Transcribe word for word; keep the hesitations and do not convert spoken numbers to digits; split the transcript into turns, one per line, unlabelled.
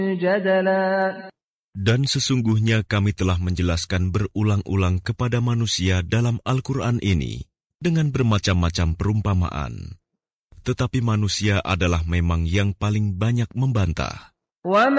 جدلا
Dan sesungguhnya kami telah menjelaskan berulang-ulang kepada manusia dalam Al-Quran ini dengan bermacam-macam perumpamaan. Tetapi manusia adalah memang yang paling banyak membantah.